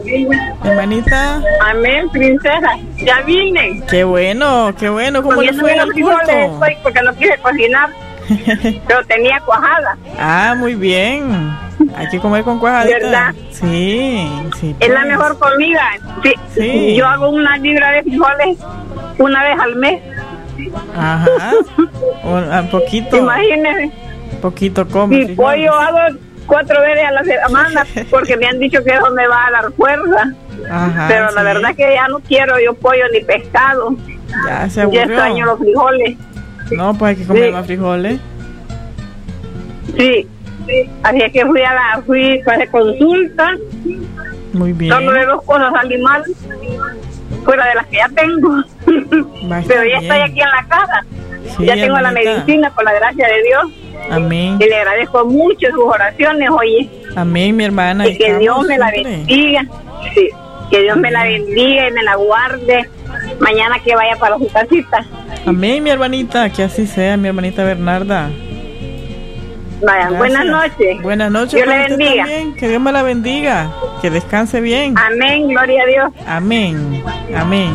Hermanita. Amén, princesa. Ya vine. Qué bueno, qué bueno. ¿Cómo le fue en el culto? Porque no quise cocinar, pero tenía cuajada. Ah, muy bien. Hay que comer con cuajadita. ¿Verdad? Sí, sí. Es la mejor comida. Sí. Sí. Yo hago una libra de frijoles una vez al mes. Ajá. Un poquito. Imagínese. Poquito come. Y pollo hago 4 veces a la semana porque me han dicho que eso me va a dar fuerza. Ajá, pero sí. la verdad es que ya no quiero yo pollo ni pescado. Ya se aburrió. Ya extraño los frijoles. No, pues hay que comer Sí. más frijoles. Sí. Así es que fui para consulta. Muy bien. Solo de 2 cosas salí mal, fuera de las que ya tengo. Pero ya estoy aquí en la casa. Sí, Ya tengo la hermanita. medicina, por la gracia de Dios. Amén. Y le agradezco mucho sus oraciones, oye. Amén, mi hermana. Y que Dios me la bendiga. Sí. Que Dios me la bendiga y me la guarde. Mañana que vaya para su casita. Amén, mi hermanita. Que así sea, mi hermanita Bernarda. Vaya, Gracias. buenas noches. Buenas noches. Dios le para usted bendiga. también. Que Dios me la bendiga. Que descanse bien. Amén, gloria a Dios. Amén. Amén.